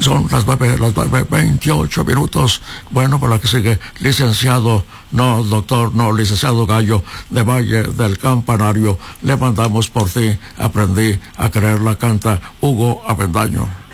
Son las 9:28. Bueno, por la que sigue, licenciado, no doctor, no licenciado Gallo de Valle del Campanario, le mandamos por ti, aprendí a querer la canta Hugo Avendaño.